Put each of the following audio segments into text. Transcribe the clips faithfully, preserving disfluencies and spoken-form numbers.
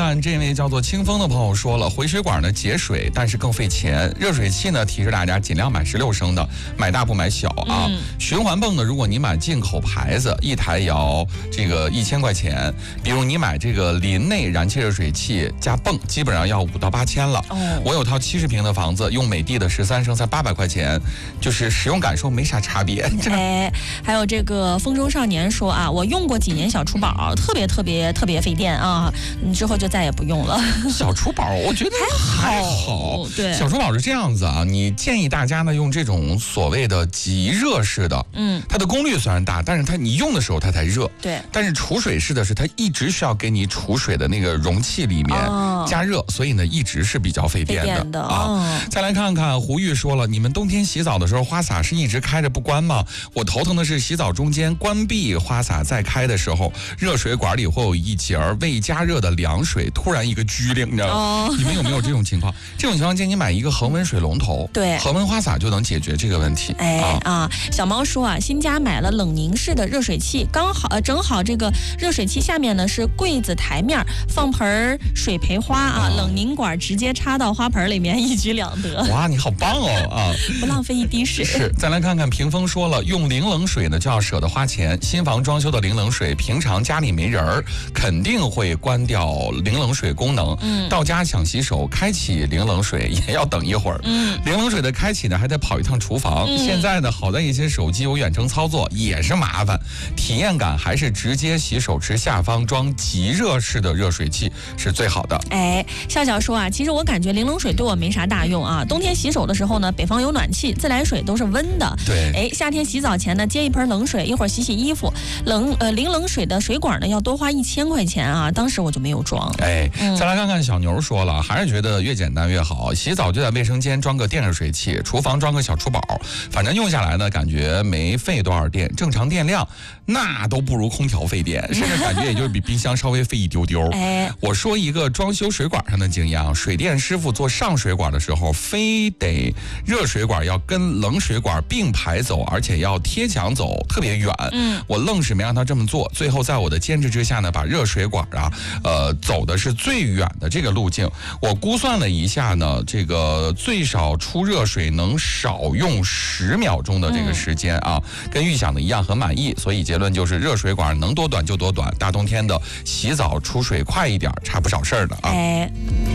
看这位叫做清风的朋友说了，回水管呢节水，但是更费钱。热水器呢提示大家尽量买十六升的，买大不买小啊。嗯、循环泵呢，如果你买进口牌子，一台也要这个一千块钱。比如你买这个林内燃气热水器加泵，基本上要五到八千了。哦，我有套七十平的房子，用美的的十三升才八百块钱，就是使用感受没啥差别。 哎，还有这个风中少年说啊，我用过几年小厨宝，特别特别特别费电啊，之后就再也不用了。 小厨宝我觉得还好， 对， 小厨宝是这样子啊，你建议大家呢用这种所谓的即热式的，嗯，它的功率虽然大，但是它你用的时候它才热， 对。 但是储水式的是它一直需要给你储水的那个容器里面加热，哦、所以呢一直是比较费电的, 费电的啊。哦、再来看看胡玉说了，你们冬天洗澡的时候花洒是一直开着不关吗？我头疼的是洗澡中间关闭花洒再开的时候，热水管里会有一节未加热的凉水突然一个拘灵，你知道吗？哦、你们有没有这种情况？这种情况建议你买一个恒温水龙头， 对， 恒温花洒就能解决这个问题。 哎啊，啊小猫说啊，新家买了冷凝式的热水器，刚好呃正好这个热水器下面呢是柜子台面，放盆水培花啊，哦、冷凝管直接插到花盆里面，一举两得。 哇，你好棒哦啊！ 不浪费一滴水。 是，再来看看屏风说了，用零冷水呢就要舍得花钱，新房装修的零冷水，平常家里没人儿，肯定会关掉零冷水功能。嗯，到家想洗手，开启零冷水也要等一会儿。嗯，零冷水的开启呢还得跑一趟厨房。嗯、现在呢，好在一些手机有远程操作，也是麻烦。体验感还是直接洗手池下方装即热式的热水器是最好的。 哎，笑笑说啊，其实我感觉零冷水对我没啥大用啊。冬天洗手的时候呢，北方有暖气，自来水都是温的。 对。 哎，夏天洗澡前呢，接一盆冷水，一会儿洗洗衣服。冷呃零冷水的水管呢，要多花一千块钱啊。当时我就没有装。 哎，嗯、再来看看小牛说了，还是觉得越简单越好。洗澡就在卫生间装个电热水器，厨房装个小厨宝，反正用下来呢，感觉没费多少电，正常电量那都不如空调费电，甚至感觉也就是比冰箱稍微费一丢丢。哎，我说一个装修水管上的经验啊，水电师傅做上水管的时候，非得热水管要跟冷水管并排走，而且要贴墙走，特别远。嗯，我愣是没让他这么做，最后在我的坚持之下呢，把热水管啊，呃，走的是最远的这个路径。我估算了一下呢，这个最少出热水能少用十秒钟的这个时间啊，嗯、跟预想的一样，很满意。所以结论就是热水管能多短就多短，大冬天的洗澡出水快一点，差不少事儿的啊。哎。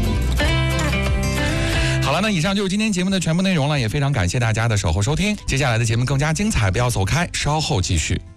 好了，那以上就是今天节目的全部内容了，也非常感谢大家的守候收听。接下来的节目更加精彩，不要走开，稍后继续。